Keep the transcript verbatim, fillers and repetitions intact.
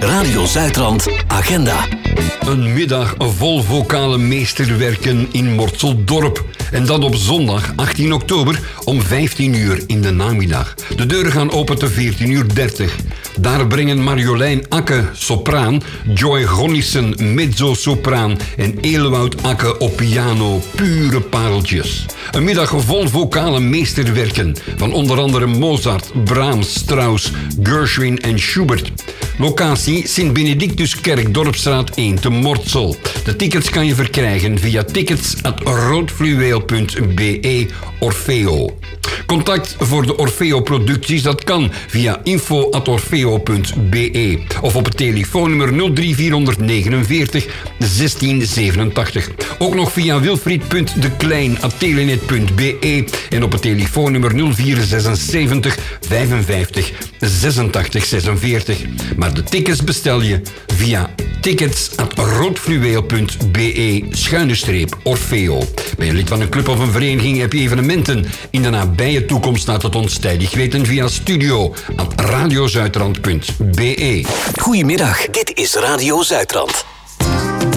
Radio Zuidrand Agenda. Een middag vol vocale meesterwerken in Mortseldorp. En dat op zondag achttien oktober om vijftien uur in de namiddag. De deuren gaan open tot veertien uur dertig. Daar brengen Marjolein Akke, sopraan, Joy Gonnissen, mezzo-sopraan en Elowoud Akke op piano pure pareltjes. Een middag vol vocale meesterwerken van onder andere Mozart, Brahms, Strauss, Gershwin en Schubert. Locatie Sint-Benedictuskerk, Dorpstraat één te Mortsel. De tickets kan je verkrijgen via tickets at roodfluweel punt be Orfeo. Contact voor de Orfeo-producties, dat kan via info at orfeo punt be of op het telefoonnummer nul drie vierhonderdnegenenveertig zestien zevenentachtig. Ook nog via wilfried punt de klein at telenet punt be en op het telefoonnummer nul vier zesenzeventig vijfenvijftig zesentachtig zesenveertig. Maar de tickets bestel je via tickets at roodfluweel punt be schuine streep Orfeo. Ben je lid van een club of een vereniging, heb je evenementen in de nabije toekomst, laat het ons tijdig weten via studio at radiozuidrand punt be. Goedemiddag, dit is Radio Zuidrand.